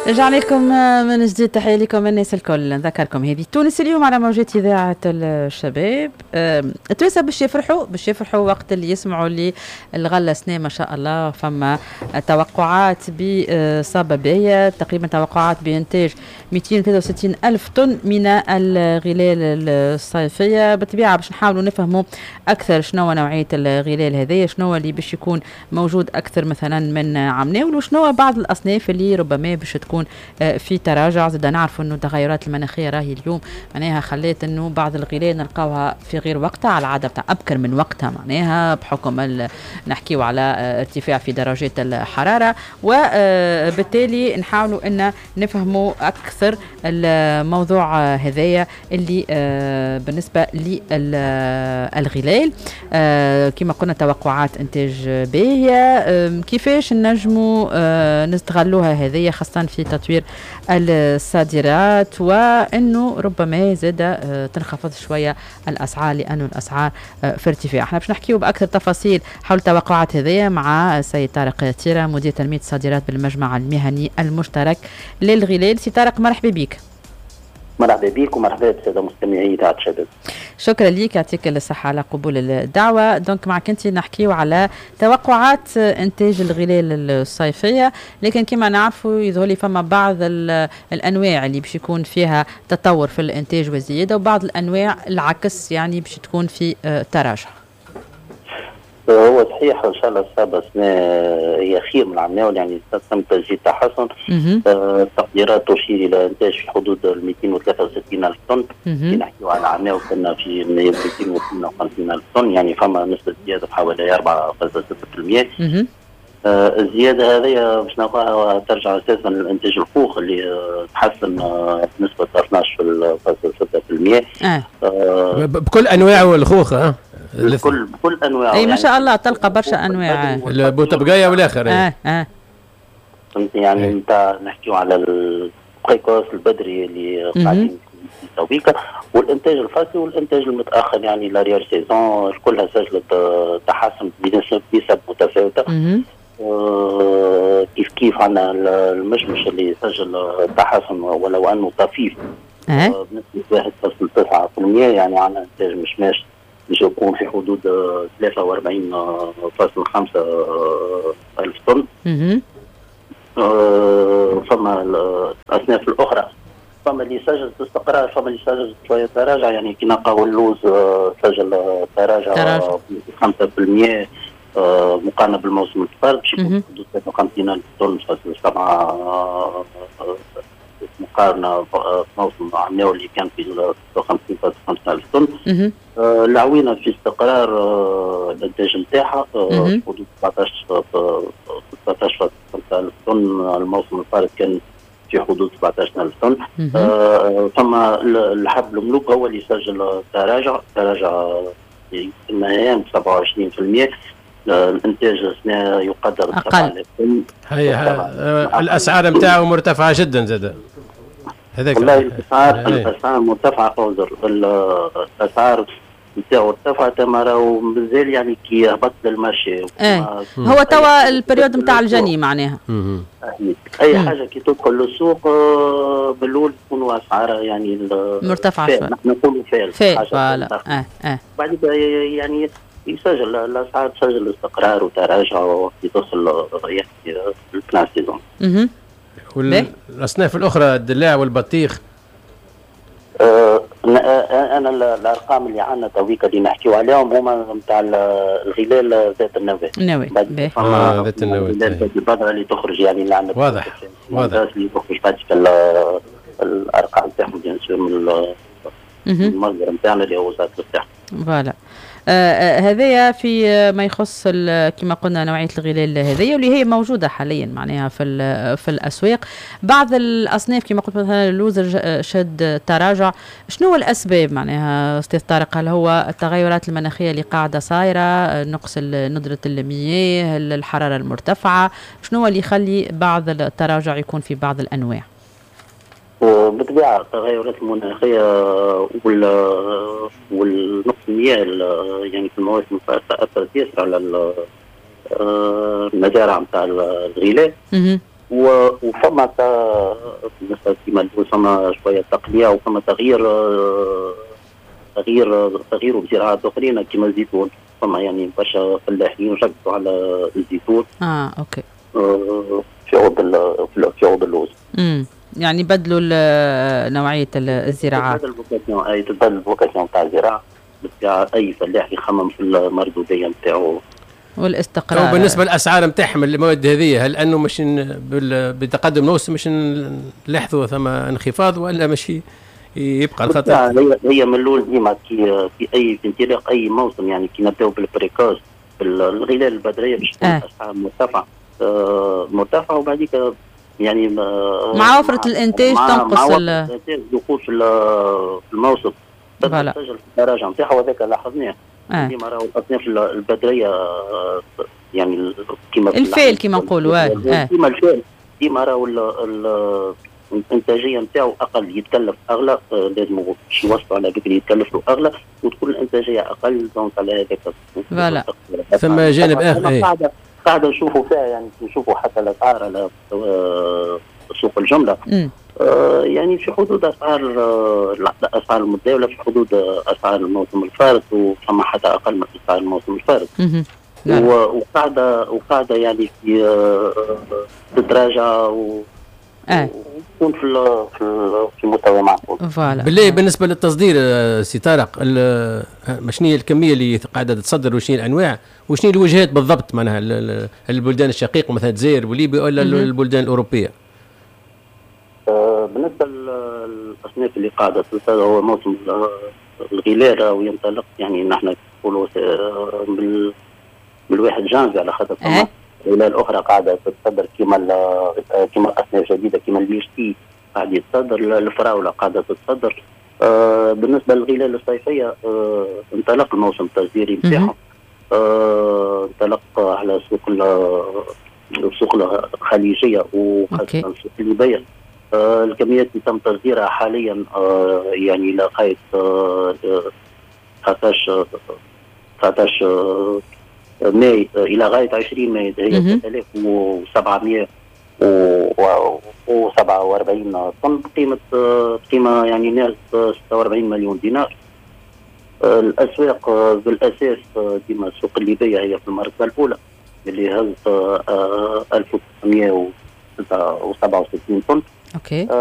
رجعنا لكم من جديد. تحية لكم الناس الكل. نذكركم هذه تونس اليوم على موجات إذاعة الشباب. التوانسة باش يفرحوا وقت اللي يسمعوا اللي الغلة سنة ما شاء الله فما توقعات بصبابية، تقريبا توقعات بإنتاج 263 ألف طن من الغلال الصيفية. بالطبيعة باش نحاولوا نفهموا أكثر شنو نوعية الغلال هذه، شنو اللي باش يكون موجود أكثر مثلا من عمناول، وشنو بعض الأصناف اللي ربما باش تكون في تراجع. زاد نعرفوا انه التغيرات المناخيه راهي اليوم معناها خلات انه بعض الغلال نلقاوها في غير وقتها، على العاده بتاع ابكر من وقتها، معناها بحكم نحكيو على ارتفاع في درجات الحراره، وبالتالي نحاولوا ان نفهموا اكثر الموضوع هذايا اللي بالنسبه للغلال. كما قلنا توقعات انتاج باهيه، كيفاش نجموا نستغلوها هذه خاصة في تطوير الصادرات، وانه ربما زاد تنخفض شوية الاسعار لانه الاسعار في ارتفاع. احنا باش نحكيو باكثر تفاصيل حول التوقعات هذه مع السيد طارق تيرة مدير تنمية الصادرات بالمجمع المهني المشترك للغلال. سي طارق مرحبا بك. مرحبا بك ومرحبا بالساده مستمعي اذاعه الشباب. شكرا لك، يعطيك الصحه على قبول الدعوه. دونك معك انت نحكيو على توقعات انتاج الغلال الصيفيه، لكن كما نعرفوا يظهر لي فما بعض الانواع اللي باش يكون فيها تطور في الانتاج وزياده، وبعض الانواع العكس يعني باش تكون في تراجع. هو صحيح ان شاء الله السابقه سنه هي خير من العمناول، يعني تم تسجيل تحسن. التقديرات تشير الى انتاج في حدود 263 الف طن. نحكيو على العمناول كنا في 252 الف طن، يعني فما نسبه زياده بحوالي 4.6%. الزياده هذه باش نلقاها ترجع اساسا للانتاج الخوخ اللي تحسن بنسبه 12.6%. بكل انواعه الخوخ. بكل انواعه، اي ما شاء الله تلقى برشا انواع، البوتبقايه والاخر. فهمت يعني نتاع نحكيو على البريكوس البدري اللي قاعدين في تويكا، والانتاج الفصلي والانتاج المتاخر يعني لاريير سيزون كلها سجلت تحسن بنسب متفاوته. كيف عندنا المشمش اللي سجل تحسن ولو انه طفيف بنسبه 1.9%، يعني عندنا انتاج مشماش باش يكون في حدود 43.5 ألف طن. فما الأصناف الأخرى فما اللي سجل استقرار، فما اللي سجل شوية تراجع، يعني كي نلقاو اللوز سجل تراجع 5% مقارنة بالموسم الفارط، باش يكون في حدود 53 ألف طن فاصل 7 مقارنة بموسم عمناول اللي كان في 56.5 ألف طن. العوينة في استقرار الانتاج نتاعها حدود 17.5 ألف طن، الموسم الفارط كان في حدود 17 ألف طن. ثم الحب الملوك هو اللي سجل تراجع المهام 27%. الانتاج السنة يقدر أقل. الاسعار نتاعو مرتفعة جدا زاد. هذاك والله الاسعار مرتفعة، الاسعار نتاعو ارتفعت راهو مازال يعني كي هبط للمارشي. هو توا البريود نتاع الجني معناها. اي حاجه كي تدخل للسوق بالاول تكون اسعارها يعني مرتفعه شويه، نحن نقولوا فعل فوالا. بعد يعني يسجل الاسعار تسجل استقرار وتراجع وقت تصل يحكي البلان سيزون. والاصناف الاخرى الدلاع والبطيخ، انا الارقام اللي عندنا تويكا اللي نحكيو عليهم هما نتاع الغلال ذات النواه. ذات النواه البذره اللي تخرج يعني اللي عندنا واضح اللي تخرج بعد الارقام تاعهم بيان سور من المصدر نتاعنا اللي هو وزاره الصحه. فوالا. هذايا في ما يخص كما قلنا نوعية الغلال هذه واللي هي موجودة حاليا معناها في الأسواق. بعض الأصناف كما قلت مثلا اللوز شد تراجع، شنو الأسباب معناها أستاذ طارق؟ هل هو التغيرات المناخية اللي قاعدة صايرة، نقص ندرة المياه، الحرارة المرتفعة، شنو اللي يخلي بعض التراجع يكون في بعض الأنواع؟ بالطبيعة التغيرات المناخية والنقص المياه يعني في المواسم الفارطة أثرت ياسر على المزارع نتاع الغلال. وفما كما فما شويه تقليع وفما تغيير بزراعات اخرين كما الزيتون. فما يعني برشا فلاحين ركزوا على الزيتون. اوكي. في عوض اللوز. يعني بدلوا نوعيه الزراعات. تبدل الفوكاسيون تاع الزراعه بتاع اي فلاح يخمم في المردوديه نتاعو والاستقرار. وبالنسبه للاسعار نتاعهم المواد هذه، هل انه مش بتقدم الموسم مش نلاحظوا ثم انخفاض ولا مش يبقى الخطر؟ هي من الاول ديما في انطلاق اي موسم، يعني كي نبداو بالبريكوز الغلال البدريه باش تكون الاسعار مرتفعه وبعديك يعني مع وفره الانتاج تنقص الدخول في الموسم تسجل في الدرجه نتاعها، وذاك لاحظناه. ديما راهو الاصناف البدريه يعني كيما الفيل كيما نقولوا كيما الفيل ديما راهو الانتاجيه نتاعو اقل، يتكلف اغلى، لازم باش يوصلوا على بكري يتكلف له اغلى وتكون الانتاجيه اقل. دونك على هذاك فوالا ثم جانب اخر قاعده نشوفوا فيها، يعني نشوفوا حتى الاسعار على سوق الجمله يعني في حدود اسعار المتداوله، في حدود اسعار الموسم الفارط، وفما حتى اقل من اسعار الموسم الفارط. وقاعده يعني تتراجع وتكون في مستوى معقول. بالله بالنسبه للتصدير سي طارق، شنو هي الكميه اللي قاعده تتصدر وشنو الانواع وشنو الوجهات بالضبط، معناها البلدان الشقيقه مثلا الجزائر وليبيا ولا البلدان الاوروبيه؟ بالنسبه للاصناف اللي قاعده تصدر هو موسم الغلال وينطلق، يعني نحن نقولوا بالواحد جانفي على خاطر الغلال الاخرى قاعده تتصدر كما اصناف جديده كما البيشتي قاعد يتصدر، الفراوله قاعده تتصدر. بالنسبه للغلال الصيفيه انطلق الموسم التصديري نتاعهم، انطلق على السوق الخليجيه وخاصه السوق الليبيه. الكميات اللي تم تصديرها حاليا يعني لغايه 19 ماي الى غايه 20 ماي هي 3747 طن قيمه يعني ناس 46 مليون دينار. الاسواق بالاساس ديما السوق الليبيه هي في المرتبه الاولى اللي هزت 1967 طن.